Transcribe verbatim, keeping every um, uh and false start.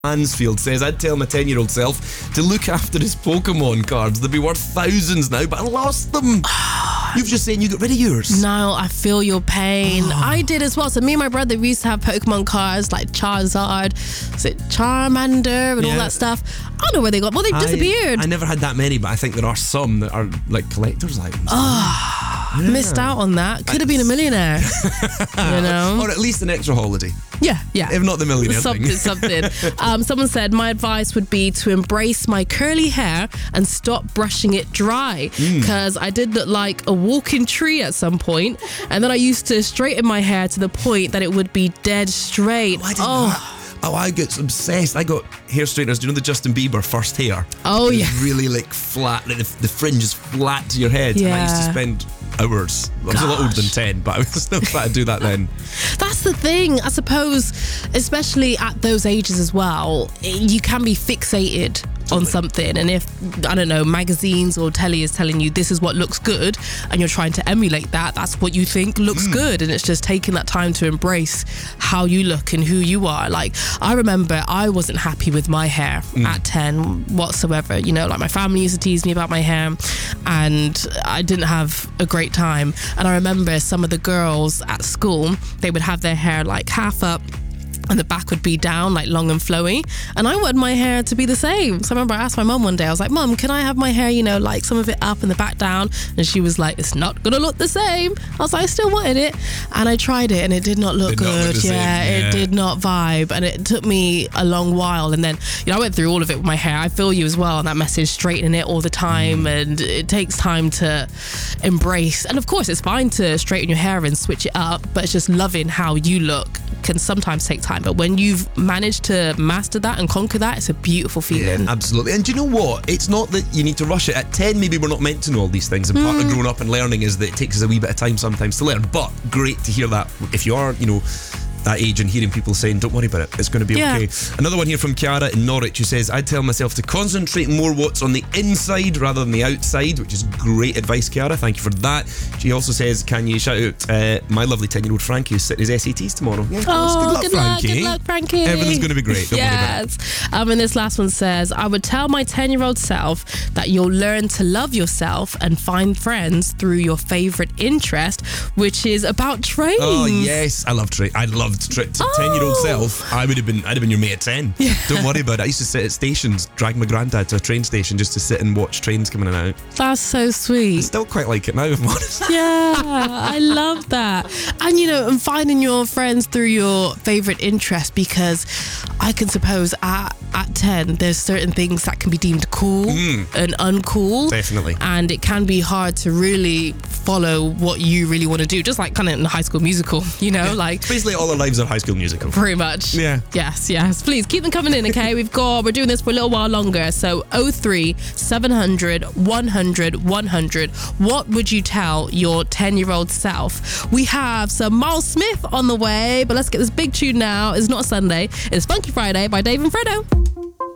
Mansfield says, I'd tell my ten-year-old self to look after his Pokemon cards. They'd be worth thousands now, but I lost them. You've just saying you got rid of yours. No, I feel your pain. Oh. I did as well. So me and my brother, we used to have Pokemon cards like Charizard, is it Charmander and yeah. all that stuff. I don't know where they got. Well, they've disappeared. I, I never had that many, but I think there are some that are like collector's items. Oh, yeah. Missed out on that. Could have been a millionaire. You know? Or at least an extra holiday. Yeah, yeah. If not the millionaire something, thing. Something, um, someone said, my advice would be to embrace my curly hair and stop brushing it dry. Because mm. I did look like a walking tree at some point. And then I used to straighten my hair to the point that it would be dead straight. Oh, I didn't oh. Oh, I got obsessed. I got hair straighteners. Do you know the Justin Bieber first hair? Oh, yeah. Really like flat, like the, the fringe is flat to your head. Yeah. And I used to spend hours. I was Gosh. a lot older than ten, but I was still trying to do that then. That's the thing. I suppose, especially at those ages as well, you can be fixated on something, and if, I don't know, magazines or telly is telling you this is what looks good and you're trying to emulate that, that's what you think looks mm. good, and it's just taking that time to embrace how you look and who you are. Like, I remember I wasn't happy with my hair mm. at ten whatsoever, you know, like my family used to tease me about my hair and I didn't have a great time. And I remember some of the girls at school, they would have their hair like half up and the back would be down, like long and flowy, and I wanted my hair to be the same. So I remember I asked my mum one day, I was like, Mum, can I have my hair, you know, like some of it up and the back down? And she was like, it's not gonna look the same. I was like, I still wanted it, and I tried it and it did not look did good. Not look yeah, yeah, it did not vibe, and it took me a long while. And then, you know, I went through all of it with my hair. I feel you as well on that message, straightening it all the time, mm. and it takes time to embrace. And of course, it's fine to straighten your hair and switch it up, but it's just loving how you look can sometimes take time, but when you've managed to master that and conquer that, it's a beautiful feeling. Yeah, absolutely. And do you know what? It's not that you need to rush it. At ten, maybe we're not meant to know all these things, and mm. part of growing up and learning is that it takes us a wee bit of time sometimes to learn, but great to hear that if you are, you know, that age and hearing people saying, don't worry about it, it's going to be yeah. okay. Another one here from Chiara in Norwich who says, I'd tell myself to concentrate more what's on the inside rather than the outside, which is great advice, Chiara. Thank you for that. She also says, can you shout out uh, my lovely ten-year-old Frankie who's sitting his S A Ts tomorrow? Yeah, oh, good luck, good Frankie. Luck, good luck, Frankie. Everything's going to be great. Don't yes. worry about it. Um, and this last one says, I would tell my ten-year-old self that you'll learn to love yourself and find friends through your favourite interest, which is about trains. Oh, yes. I love trains. I loved trains. Oh. Year old self, I would have been I'd have been your mate at ten. Yeah. Don't worry about it. I used to sit at stations, drag my granddad to a train station just to sit and watch trains coming in and out. That's so sweet. I still quite like it now, if I'm honest. Yeah, I love that. And you know, and finding your friends through your favourite interest, because I can suppose at, at ten there's certain things that can be deemed cool mm. and uncool. Definitely. And it can be hard to really follow what you really want to do, just like kind of in High School Musical, you know, yeah. like basically all our lives are High School Musical. Pretty much. Yeah. Yes, yes. Please keep them coming in, okay? We've got, we're doing this for a little while longer. So oh three, seven hundred, one hundred, one hundred. What would you tell your ten-year-old self? We have some Miles Smith on the way, but let's get this big tune now. It's not Sunday. It's Funky Friday by Dave and Fredo.